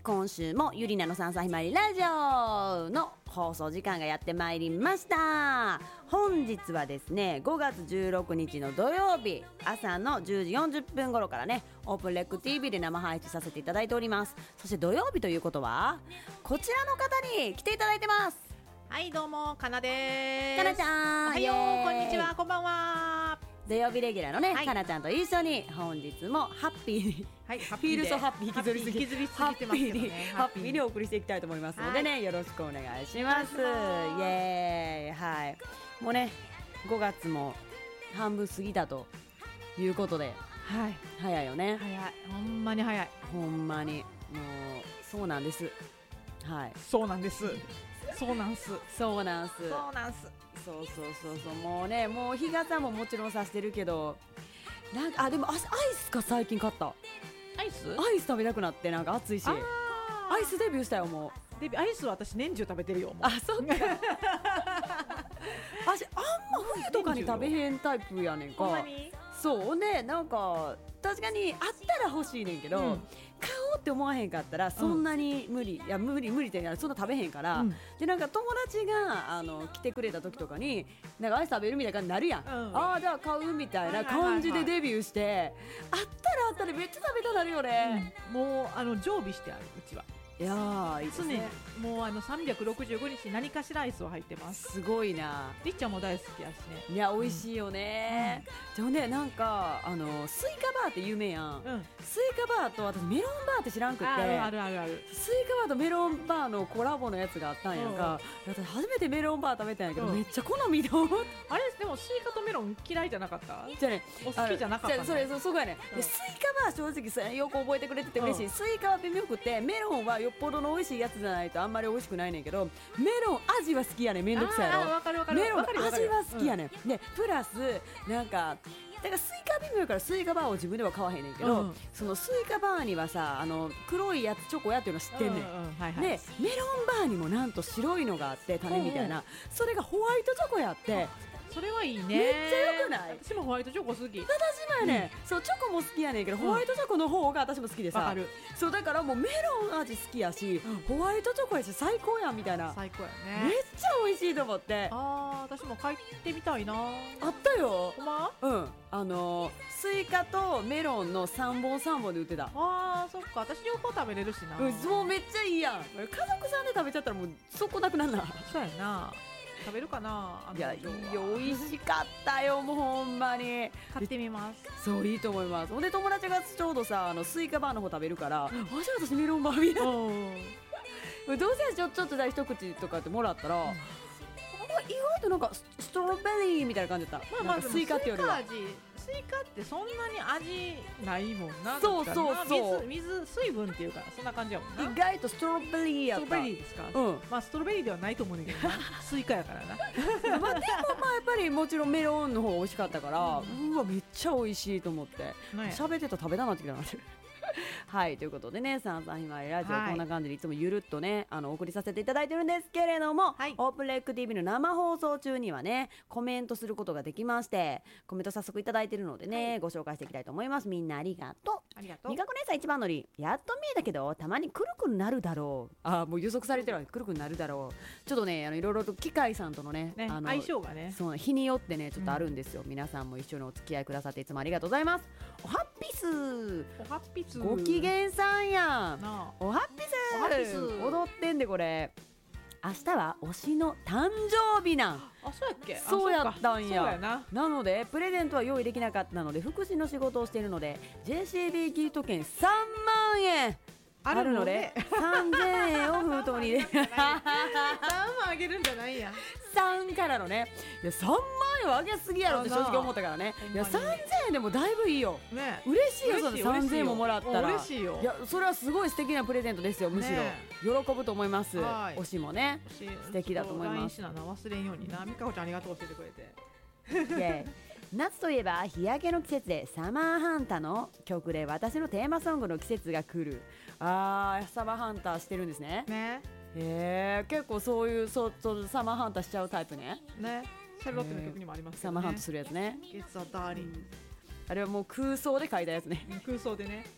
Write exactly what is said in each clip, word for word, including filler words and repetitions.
今週もゆりなのさんさひまわりラジオの放送時間がやってまいりました。本日はですねごがつじゅうろくにちの土曜日朝のじゅうじよんじゅっぷん頃からねオープンレック ティーブイ で生配信させていただいております。そして土曜日ということはこちらの方に来ていただいてます。 はい、どうもかなでーす。 かなちゃん、 おはよう、こんにちは、こんばんは。 土曜日レギュラーのね、 はい、 かなちゃんと一緒に本日もハッピーに、 はい、 フィールソハッピー引きずりすぎ引きずりすぎてますけどね、 ハッピーにお送りしていきたいと思いますのでね、はい、よろしくお願いします。イエーイ、はい、もうねごがつも半分過ぎたということで、はい、早いよね。 早い、ほんまに早い、 ほんまにもうそうなんです。はい、 そうなんですそうなんすそうなんすそうなんすそうそうそうそう、もうね、もう日傘ももちろんさしてるけど、なんかあでもアイスか最近買った。 アイスアイス食べたくなって、なんか暑いしアイスデビューしたよ。もうデビューアイスは私年中食べてるよ。もうあ、そっか私あんま冬とかに食べへんタイプやねんか。 ほんまにそうね、なんか確かにあったら欲しいねんけど、うん、買おうって思わへんかったらそんなに無理、うん、いや無理無理ってそんな食べへんから、うん、でなんか友達があの来てくれた時とかになんかアイス食べるみたいな感じになるやん、うん、ああじゃあ買うみたいな感じでデビューして、あったらあったらめっちゃ食べたなるよね、 うん、もうあの常備してある。うちは。 いやー、いいですね。 常にもうあのさんびゃくろくじゅうごにち何かしらアイスは入ってます。 すごいな。 りっちゃんも大好きやしね。 いや美味しいよね、うん、でもね、なんかあのスイカバーって有名やん、うん、スイカバーと私メロンバーって知らんくって、 あるあるあるある、 スイカバーとメロンバーのコラボのやつがあったんやんか、うん、私初めてメロンバー食べたんやけど、うん、めっちゃ好みで思って。 あれでもスイカとメロン嫌いじゃなかった？ じゃね、 お好きじゃなかった、ね、 それそそこやね、うん、でスイカバー正直それよく覚えてくれてて嬉しい、うん、スイカは微妙くてメロンはよっぽどの美味しいやつじゃないとあんまり美味しくないねんけど、メロン味は好きやねん。めんどくさいやろ。 わかるわかる、 メロン味は好きやねん、うん、でプラスなんかだからスイカ微妙やからスイカバーを自分では買わへんねんけど、うん、そのスイカバーにはさあの黒いやつチョコやっていうの知ってんねん、うんうんはいはい、でメロンバーにもなんと白いのがあって種みたいな、うんうん、それがホワイトチョコやって、 それはいいね。 めっちゃ良くない？ 私もホワイトチョコ好き。 私もやね、うん、そうチョコも好きやねんけど、ホワイトチョコの方が私も好きでさ、わかる。そうだからもうメロン味好きやし、うん、ホワイトチョコやし最高やんみたいな。 最高やね。 めっちゃ美味しいと思って。 あー、私も買ってみたいな。 あったよ。 ほんま？ うん、あのー、スイカとメロンのさんぼんさんぼんで売ってた。 あー、そっか、私両方食べれるしな。 うん、もうめっちゃいいやん。家族さんで食べちゃったらもうそこなくなるな。 そうやな。食べるかな。 いや、美味しかったよもうほんまに。 買ってみます。 そういいと思います。ほんで友達がちょうどさあのスイカバーの方食べるから、うん、あじゃあ私メロンバーみたいなどうせちょちょっとじゃあ一口とかってもらったら、うん、意外となんかストロベリーみたいな感じだった。まあまあスイカってよりはスイカってそんなに味ないもんな。 そうそうそう、 水, 水水分っていうかそんな感じやもんな。 意外とストロベリーやった。 ストロベリーですか、うん、まあストロベリーではないと思うんだけどなスイカやからなまあでもまあやっぱりもちろんメロンの方が美味しかったから、うん、うわめっちゃ美味しいと思って喋、ね、ってたら食べたなってきたなってはいということでね、さんさんひまわりラジオ、はい、こんな感じでいつもゆるっとねあのお送りさせていただいてるんですけれども、はい、オープンレック ティーブイ の生放送中にはねコメントすることができまして、コメント早速いただいてるのでね、はい、ご紹介していきたいと思います。みんなありがとう。 ありがとう。 みかこ姉さん一番乗り、やっと見えたけどたまにくるくるなるだろう。あもう予測されてるわ。くるくるなるだろう。ちょっとねあのいろいろと機械さんとの ね, ねあの相性がねそう日によってねちょっとあるんですよ、うん、皆さんも一緒にお付き合いくださっていつもありがとうございます。おはっぴすおはっぴすご機嫌さんやん。おはっぴすおはっぴす踊ってんでこれ。明日は推しの誕生日なん。 あ、そうやっけ。 そうやったんや。 そうやな。 なのでプレゼントは用意できなかったので福祉の仕事をしているので ジェーシービー ギフト券さんまんえんあるのでさんぜんえんを封筒に入れさんまんあげるんじゃないや。 さんからのね、いやさんまんえんはあげすぎやろって正直思ったからね。いやさんぜんえんでもだいぶいいよ、ね、嬉しいよ。そのさんぜんえんももらったら嬉しいよ。 いやそれはすごい素敵なプレゼントですよ。むしろ、ね、喜ぶと思います。推しもね素敵だと思います。 ラインしな忘れんようにな。みかこちゃんありがとう教えてくれて夏といえば日焼けの季節でサマーハンターの曲で私のテーマソングの季節が来る。あーサマーハンターしてるんですね。 ねへー結構そういうそうそうサマーハンターしちゃうタイプね。 ねシャルロッテの曲にもありますけどね。 サマーハンターするやつね。 It's a darling、うん、 あれはもう空想で書いたやつね。 空想でね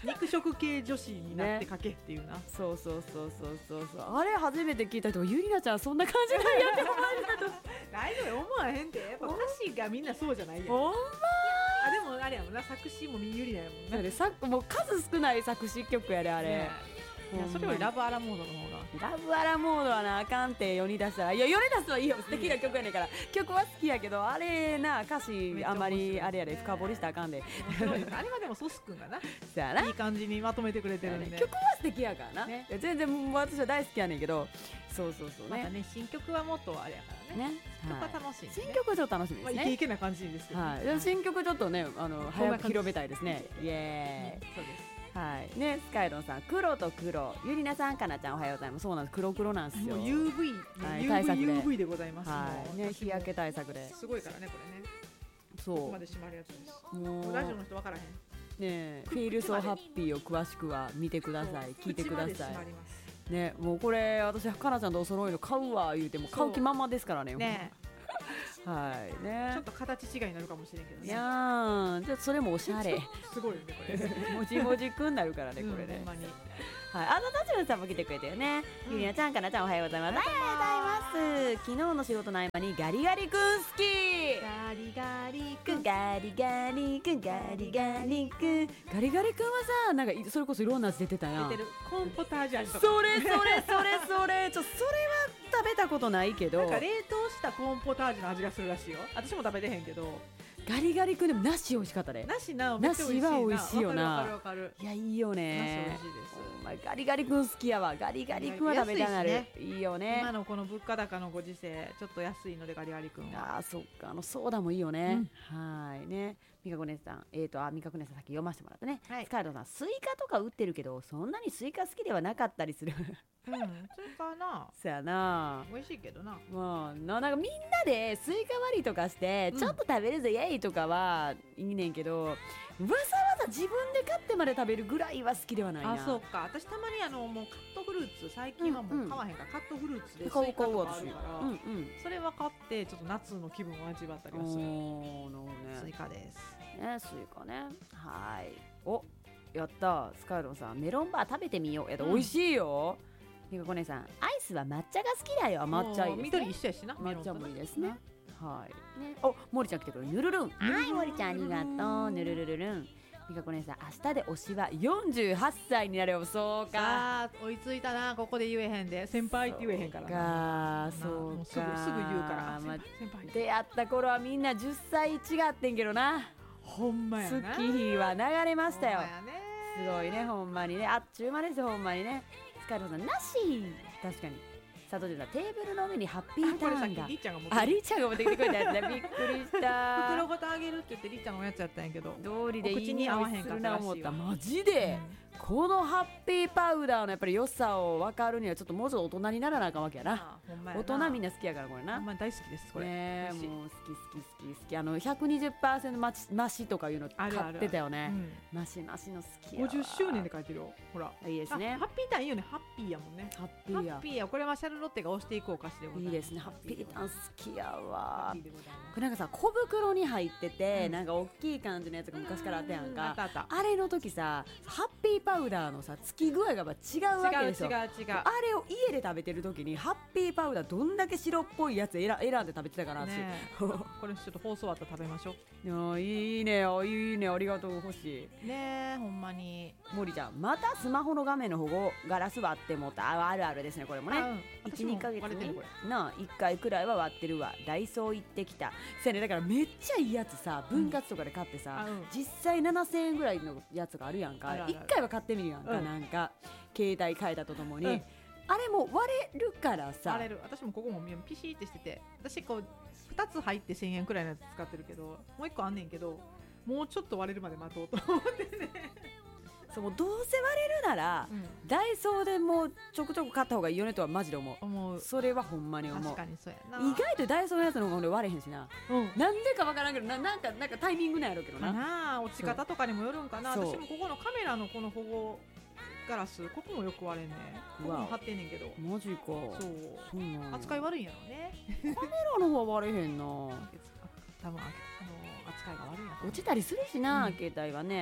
肉食系女子になって書けっていうな、ね、 そうそうそうそうそうそう、あれ初めて聞いた人ゆりなちゃんそんな感じなんやって思われるけど大丈夫思わへんて、やっぱ歌詞がみんなそうじゃないやん。 ほんまあでもあれやもんな、作詞もみゆりなやもんな。 だってさもう数少ない作詞曲やであれ、ね、 いやそれよりラブアラモードの方が、 ラブアラモードはなあかんって世に出したら、いや世に出すはいいよ、素敵な曲やねんから、曲は好きやけどあれな歌詞あんまりあれやで深掘りしたらあかんであれはでもソスくんがなそやないい感じにまとめてくれてるんで、 曲は素敵やからな、ね、いや全然私は大好きやねんけど、そうそうそうね、 またね新曲はもっとあれやからね、 ね、 曲は楽しい、ね、 新曲はちょっと楽しみですね、 まあ、イケイケな感じですけど、ね、 はい、でも新曲ちょっとねあの早く広めたいですね、イエーイ、 そうですはいね、スカイロンさん黒と黒、ゆりなさんかなちゃんおはようございます、そうなんです、黒黒なんですよ、 もう ユーブイ、ねはい、 ユーブイ対策でユーブイ でございます、 はいね、日焼け対策ですごいからねこれね、 そうここまで閉まるやつです、 もうラジオの人分からへんね、フィールソーハッピーを詳しくは見てください、聞いてくださいね、もうこれ私かなちゃんとお揃いの買うわ言うても買う気満々ですからね、 ねはいね、 ちょっと形違いになるかもしれんけどね、 いやーじゃあそれもおしゃれすごいよねこれもじもじくんなるからね、これね、 ほんまに、 はい、あのたちのさんも来てくれたよね、うん、ゆりなちゃんかなちゃんおはようございます、おはようございます。昨日の仕事の合間にガリガリ君好き、 ガリガリ君ガリガリ君ガリガリ君ガリガリ君はさ、なんかそれこそいろんな味出てたやん、 出てるコーンポタージュ味とか、 それそれそれそれちょそれは食べたことないけど、 なんか冷凍したコーンポタージュの味がするらしいよ、私も食べてへんけど、 ガリガリ君でも梨美味しかったね、 梨な、 梨は美味しいよな、 わかるわかるわかる、 いやいいよね、 梨美味しいです、 お前ガリガリ君好きやわ、ガリガリ君は食べたなる、 ね、 いいよね、 今のこの物価高のご時世ちょっと安いのでガリガリ君は、 あーそっか、あのソーダもいいよね、うん、はいね、みかこねさん、えーとあみかこねさんさっき読ませてもらったね、はい、スカイロさんスイカとか売ってるけどそんなにスイカ好きではなかったりするうん、スイカなそやな、 美味しいけどな、 まあ、ななんかみんなでスイカ割りとかして、うん、ちょっと食べるぜイエイとかはいいねんけど、わざわざ自分で買ってまで食べるぐらいは好きではないな。 あ、そうか、私たまにあのもうカットフルーツ、最近はもう買わへんから、うんうん、カットフルーツでスイカとかあるから、うんうん、それは買ってちょっと夏の気分を味わったりはする。 おー、なるほどね、 スイカですね、スイカね、はい、お、やったスカイロンさんメロンバー食べてみよう、やだ、うん、美味しいよ。みかこねさん、アイスは抹茶が好きだよ。抹茶いいですね。 緑一緒やしな。 抹茶もいいですね。はい。ね、お、森ちゃん来てくる。ぬるるん。はい、森ちゃんありがとう。ぬるるるるん。みかこねさん、明日で推しはよんじゅうはっさいになるよ。そうか。 ああ、追いついたな。ここで言えへんで。先輩って言えへんからな。そうか。 すぐすぐ言うから。まあ、 先輩。出会った頃はみんなじゅっさい違ってんけどな。 ほんまやな。 月日は流れましたよ。すごいね、ほんまにね。あっちゅう間ですよ、ほんまにね。スカイロさん、なし。確かに。佐藤さん、テーブルの上にハッピーターンが。 リーちゃんが持ってあ、リーちゃんが持ってきてくれたやつね。びっくりした。 袋ごとあげるって言ってリーちゃんのおやつやったんやけど。 通りでいいに合わへんかったらしいわ。 マジで、うん、このハッピーパウダーのやっぱり良さを分かるにはちょっともうちょっと大人にならなあかんわけやな。ああ大人みんな好きやからこれな。 ほんま大好きですこれ。 ねえ、もう好き好き好き好き。あの ひゃくにじゅっパーセント 増し増しとかいうの買ってたよね。増し増しの好きやわ。 ごじゅっしゅうねんで書いてるよ。ほら。 いいですね。 ハッピーターンいいよね。ハッピーやもんね。 ハッピーや。 ハッピーや。これはシャルロッテが押していこうかしでございます。 いいですね。ハッピーターン好きやわ。これなんかさ小袋に入ってて、うん、なんか大きい感じのやつが昔からあったやんか。あったあった。あれの時さハッピーパウダーのさつき具合が違うわけでしょ。 違う違う違う。 あれを家で食べてる時にハッピーパウダーどんだけ白っぽいやつ選んで食べてたかなって、ね、 これちょっと放送終わったら食べましょう。 いいねいいねありがとう欲しいね。ほんまに森ちゃんまたスマホの画面の保護ガラス割ってもたあるあるですねこれもね。うん、いち、にかげつにないっかいくらいは割ってるわ。ダイソー行ってきたせやね。だからめっちゃいいやつさ分割とかで買ってさ、うん、実際ななせんえんぐらいのやつがあるやんか。いっかいは買ってみるやんか、うん、なんか携帯変えたとともに、うん、あれも割れるからさ。 割れる。私もここもピシーってしてて私こうふたつ入ってせんえんくらいのやつ使ってるけどもういっこあんねんけどもうちょっと割れるまで待とうと思ってね。 そうどうせ割れるなら、うん、ダイソーでもうちょくちょく買った方がいいよねとはマジで思う。思う。それはほんまに思う。 確かにそうやな。 意外とダイソーのやつの方が割れへんしな、うん、なんでかわからんけど な, なんかなんかタイミングなんやろうけどな。 なあ落ち方とかにもよるんかな。私もここのカメラのこの保護ガラスここもよく割れんね。ここも貼ってんねんけど。 マジか。 そう、そう、扱い悪いんやろね。 カメラの方は割れへんな。多分あの扱いが悪いんや。 落ちたりするしな、うん、携帯はね。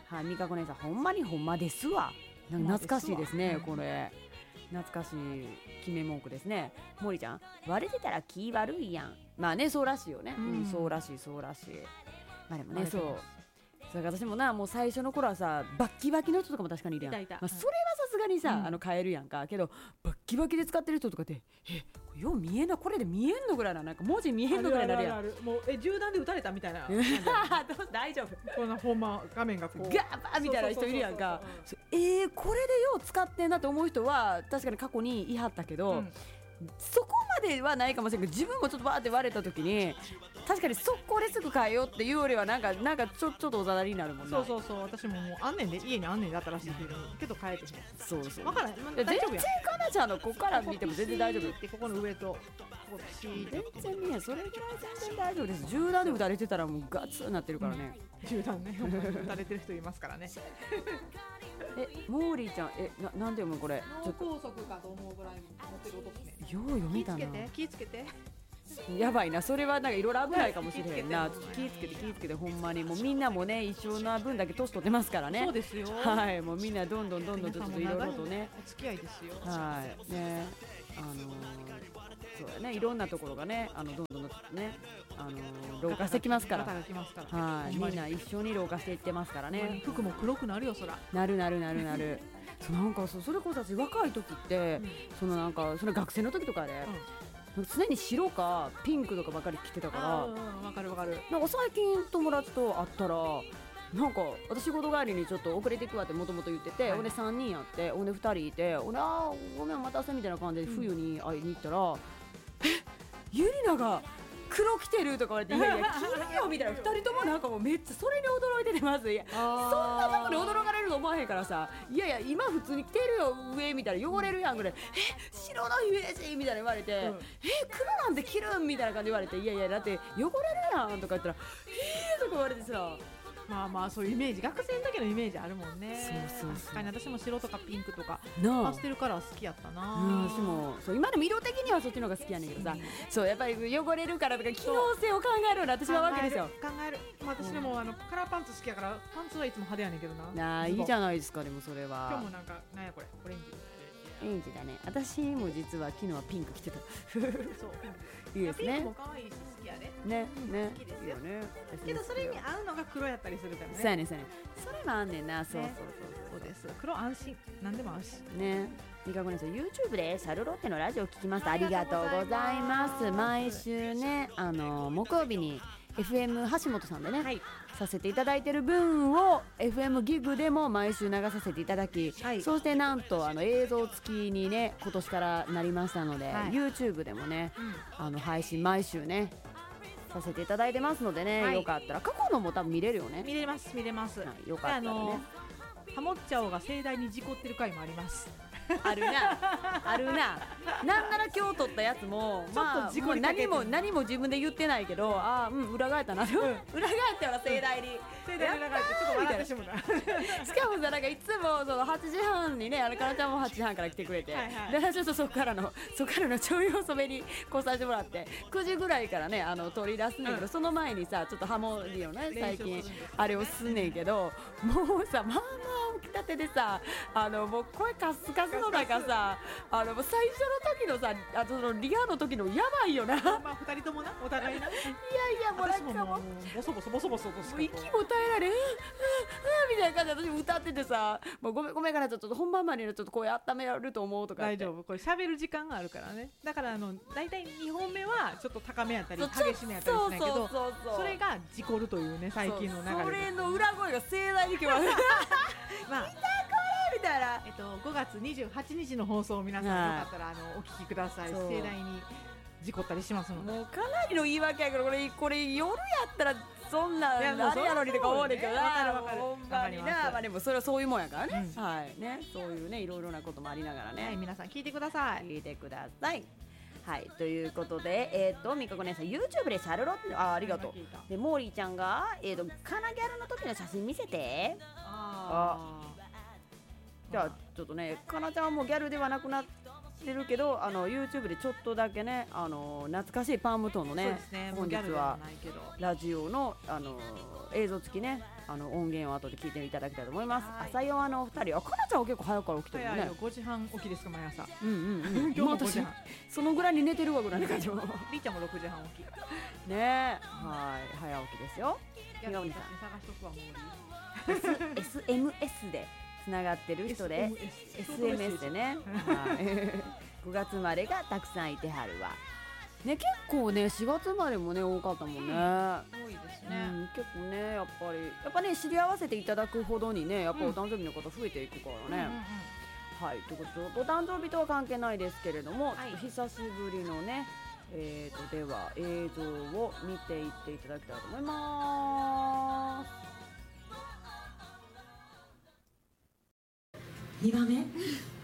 はい、みかこ姉さんほんまにほんまですわ。なんか懐かしいですね、これ懐かしい決め文句ですね。もりちゃん、割れてたら気悪いやん。まあね、そうらしいよね、うんうん、そうらしいそうらしい。まあでもね、そうそれから私もな、もう最初の頃はさ、バッキバキの人とかも確かにいるやん。いたいた、まあ、それはさすがにさ、うん、あの買えるやんか。けどバッキバキで使ってる人とかってえよう見えんな、これで見えんのぐらいな、なんか文字見えんのぐらいなるやん。あるあるある、 もうえ銃弾で撃たれたみたいな大丈夫、 こんなほんま画面がこうガーバーみたいな人いるやんか。えー、これでよう使ってんなと思う人は確かに過去にいはったけど、うん、そこまではないかもしれんけど、自分もちょっとバーって割れた時に確かに速攻ですぐ変えようっていうよりはなんかなんかちょちょっとおざなりになるもんな。 そうそうそう、私ももうあんねんで、家にあんねんだったらしいけど変えてしまう。 そうそう、 分からん、 全然かなちゃんのここから見ても全然大丈夫ってここの上と全然見え、それぐらい全然大丈夫です。銃弾で撃たれてたらもうガツンなってるからね、 うん、銃弾ね撃たれてる人いますからねえ、モーリーちゃん、え、な、なんで読むこれ。 脳梗塞かと思うぐらい持ってる音ですね。 よう読めたな。 気つけて、気つけて。 やばいな、それはなんかいろいろ危ないかもしれへんな。気つけて気つけて、ほんまにもうみんなもね、一緒な分だけ年取ってますからね。 そうですよ。 はい、もうみんなどんどんどんどんちょっといろいろとね。 お付き合いですよ。 はいね、あのー、そうやね、いろんなところがね、あのどんどんどんね、あのー、老化してきますから。はい、みんな一緒に老化していってますからね。 服も黒くなるよ、そら。 なるなるなるなる。そう、なんかそれこそ私若い時って、うん、そのなんかその学生の時とかで、うん、常に白かピンクとかばかり着てたから、 わ、うん、かるわかる。 なんか最近友達と会ったら、なんか私仕事帰りにちょっと遅れていくわってもともと言ってて、はい、俺さんにんやって、俺ふたりいて、俺あーごめんお待たせみたいな感じで冬に会いに行ったら、うん、えゆりなが黒着てるとか言われて、いやいや着るよみたいな、ふたりともなんかもうめっちゃそれに驚いてて、まずいやそんなとこに驚かれると思わへんからさ、いやいや今普通に着てるよ上みたいな、汚れるやんぐらい、え白のイメージみたいな言われて、うん、え黒なんて着るんみたいな感じで言われて、いやいやだって汚れるやんとか言ったら、えーとか言われてさ、 まあまあそういうイメージ、学生の時のイメージあるもんね。 そうそうそう、 確かに私も白とかピンクとかパステルカラー好きやったな。 うん、私もそう、今でも色的にはそっちの方が好きやねんけどさ、うん、そうやっぱり汚れるからとか機能性を考えるの私はわけですよ。 考える、まあ、私でも、うん、あのカラーパンツ好きやからパンツはいつも派手やねんけどな。 なあ、いいじゃないですか。でもそれは今日もなんかなんやこれオレンジオレンジだね。私も実は昨日はピンク着てたそういいですね。 ピンクも可愛いし好きやね。 ねね、 好きですよね。 けどそれに合うのが黒やったりするからね。 そうやねそうやね。それもあんねんな。そうそうそうそうです。黒安心、何でも合うしね。みかこねさん YouTube でシャルロッテのラジオ聞きます。ありがとうございます。毎週ね、あの木曜日に エフエム 橋本さんでね、はい、させていただいてる分を エフエム ギグでも毎週流させていただき、はい、そしてなんとあの映像付きにね今年からなりましたので、はい、YouTube でもね、うん、あの配信毎週ねさせていただいてますのでね、はい、よかったら過去のも多分見れるよね。 見れます見れます、はい、 よかったらね。 ハモっちゃおが盛大に事故ってる回もありますあるなあるな。なんなら今日撮ったやつもまあもう何も何も自分で言ってないけど、ああうん裏返ったな、うん、裏返ったよな盛大に盛大に裏返ってちょっと笑ってしもたしかもさ、なんかいつもそのはちじはんにね、あのかなちゃんもはちじはんから来てくれて、はいはい、でちょっとそこからのそこからのちょい遅めにこうさせてもらってくじぐらいからねあの取り出すねんけど、うん、その前にさちょっとハモリをね最近あれをすんねんけど、もうさまあまあ起きたてでさ、あのもう声カスカスの中さ、あの最初の時のさ、あそのリハの時のやばいよな。 まあふたりともな、お互いな。いやいやもうなんかもうボソボソボソボソとしか息も耐えられん、うんうんみたいな感じで私歌っててさ、もうごめんごめんからちょっと本番前にちょっと声温めると思うとか。 大丈夫、これ喋る時間があるからね。だからあのだいたいにほんめはちょっと高めやったり激しめやったりしないけど、それが事故るというね最近の流れで。 それの裏声が盛大に決まる。まあ。みたいな、 えっと、ごがつにじゅうはちにちの放送を皆さんよかったらあのお聞きください。盛大に事故ったりしますので、 もうかなりの言い訳やけど、これこれ夜やったらそんなあれやのにとか思うねんけどな、ほんまにな。まあでもそれはそういうもんやからね、うん、はいね、そういうねいろいろなこともありながらね、 はい、皆さん聞いてください聞いてください。はい、ということで、えー、とみかこ姉さん YouTube でシャルロッテ、あありがとう。でモーリーちゃんが、えー、とカナギャルの時の写真見せて。ああじゃあちょっとね、かなちゃんはもうギャルではなくなっしてるけど、あの YouTube でちょっとだけね、あの懐かしいパームトンのね、 ね本日はラジオのあの映像付きね、あの音源を後で聞いていただきたいと思います。朝ヨワのお二人、あかなちゃんは結構早くから起きてるよね。 早いよ、ごじはん起きですか毎朝。 うんうんうん。今日もごじはん。そのぐらいに寝てるわぐらいの感じも。 りーちゃんもろくじはん起き。 ね、はい、早起きですよ。 ひがおにさん探しとくわもう。 エスエムエス でつながってる人で エスエムエス でね、ごがつ生まれがたくさんいてはるわね。結構ねしがつ生まれもね多かったもんね、うん、 多いですね、 うん、結構ねやっぱりやっぱね知り合わせていただくほどにねやっぱお誕生日の方増えていくからね、うんうんうん、はい、ということでお誕生日とは関係ないですけれども、はい、久しぶりのねえーとでは映像を見ていっていただきたいと思います。にばんめ